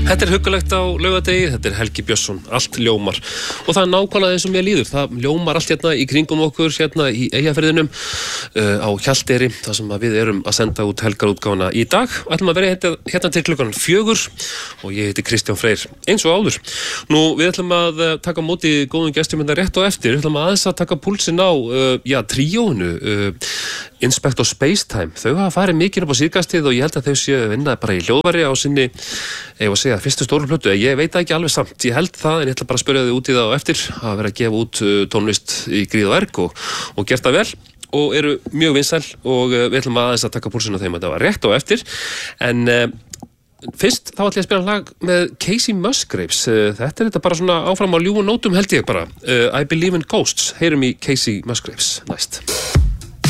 Þetta huggulegt á laugardegi, þetta Helgi Björnsson, allt ljómar og það nákvæmlega eins og mér líður, það ljómar allt hérna í kringum okkur, hérna í Eyjafirðinum á Hjalteyri, þar sem við erum að senda út helgarútgáfuna í dag og ætlum að vera hérna til klukkan 4 og ég heiti Kristján Freyr, eins og áður. Nú, við ætlum að taka á móti góðum gestum hérna rétt og eftir, við ætlum aðeins að taka púlsinn á, tríóinu, Inspector Spacetime. Þau hafa farið mikið upp á síðkastið og ég held að þau séu að vinna bara í hljóðværi á sinni, ég var að segja, fyrstu stóru plötu. Ég veit það ekki alveg samt, ég held það, en ég ætla bara að spyrja þau út í það á eftir, að vera að gefa út tónlist í gríð og erg og gert það vel og eru mjög vinsæl og við ætlum aðeins að taka púlsinn á þeim að það var rétt og eftir, en fyrst þá ætla ég að spila lag með Kacey Musgraves. Þetta bara svona áfram á ljúfum nótum held ég bara. I Believe in Ghosts, heyrum í Kacey Musgraves næst.